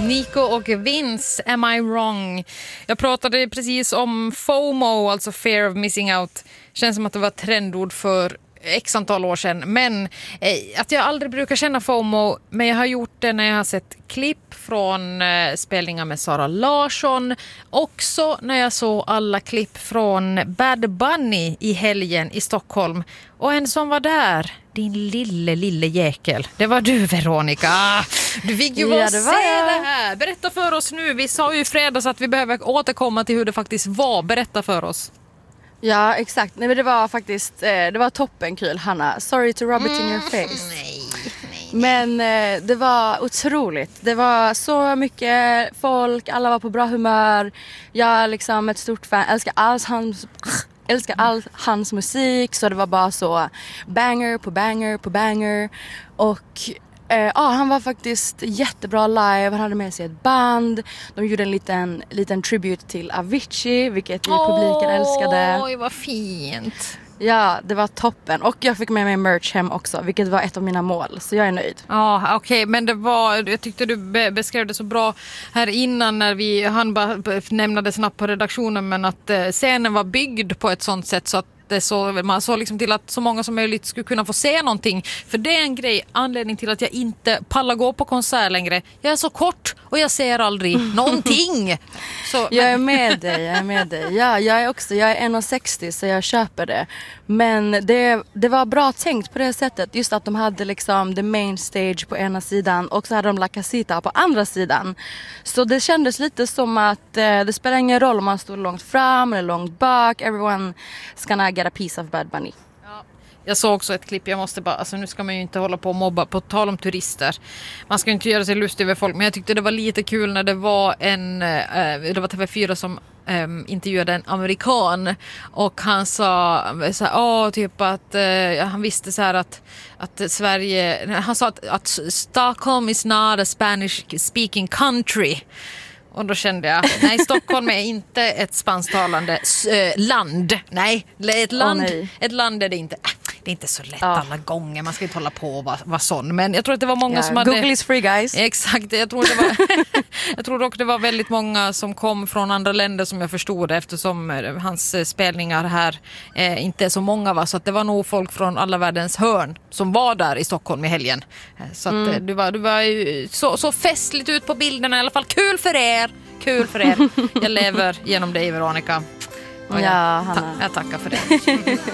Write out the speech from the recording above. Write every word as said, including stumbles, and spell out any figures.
Nico och Vince, Am I Wrong? Jag pratade precis om FOMO, alltså Fear of Missing Out. Känns som att det var ett trendord för x antal år sedan. Men eh, att jag aldrig brukar känna FOMO, men jag har gjort det när jag har sett klipp från eh, spelningar med Sara Larsson. Också när jag såg alla klipp från Bad Bunny i helgen i Stockholm. Och en som var där, din lille, lille jäkel. Det var du, Veronica. Du fick ju ja, se det här. Berätta för oss nu. Vi sa ju i fredags att vi behöver återkomma till hur det faktiskt var. Berätta för oss. Ja, exakt. Nej, men det var faktiskt eh, det var toppen kul, Hanna. Sorry to rub it in your face. Mm, nej, nej. Men eh, det var otroligt. Det var så mycket folk, alla var på bra humör. Jag är liksom ett stort fan, älskar alls hans älskar all hans musik, så det var bara så banger på banger på banger. Och Ja, ah, han var faktiskt jättebra live. Han hade med sig ett band. De gjorde en liten, liten tribute till Avicii, vilket vi i publiken älskade. Oj, vad fint. Ja, det var toppen. Och jag fick med mig merch hem också, vilket var ett av mina mål. Så jag är nöjd. Ja, okej. Okay. Men det var, jag tyckte du be- beskrev det så bra här innan när vi, han bara nämnde snabbt på redaktionen, men att eh, scenen var byggd på ett sånt sätt så att det så, man såg liksom till att så många som möjligt skulle kunna få se någonting. För det är en grej, anledning till att jag inte pallar gå på konsert längre. Jag är så kort och jag ser aldrig någonting. Så, jag är med dig, jag är med dig. Ja, jag är också, jag är en komma sextio så jag köper det. Men det, det var bra tänkt på det sättet. Just att de hade liksom the main stage på ena sidan och så hade de La Casita på andra sidan. Så det kändes lite som att eh, det spelar ingen roll om man står långt fram eller långt bak. Everyone ska get a piece of Bad Bunny. Ja. Jag såg också ett klipp, jag måste bara, alltså nu ska man ju inte hålla på och mobba på tal om turister. Man ska ju inte göra sig lustig över folk, men jag tyckte det var lite kul när det var en, eh, det var T V fyra som eh, intervjuade en amerikan och han sa så här, åh, typ att eh, han visste så här att, att Sverige, han sa att, att Stockholm is not a Spanish speaking country. Och då kände jag, nej, Stockholm är inte ett spansktalande äh, land. Nej, ett land, oh, nej. ett land är det inte. Det är inte så lätt ja. alla gånger. Man ska inte hålla på och vara, vara sån. Men jag tror att det var många yeah. som hade... Google is free, guys. Exakt. Jag tror, det var... jag tror dock det var väldigt många som kom från andra länder som jag förstod det, eftersom hans spelningar här eh, inte är så många. Va? Så att det var nog folk från alla världens hörn som var där i Stockholm i helgen. Så att mm. det var, det var ju så, så festligt ut på bilderna i alla fall. Kul för er! Kul för er. Jag lever genom dig, Veronica. Och jag, ja, Hanna. Ta- jag tackar för det.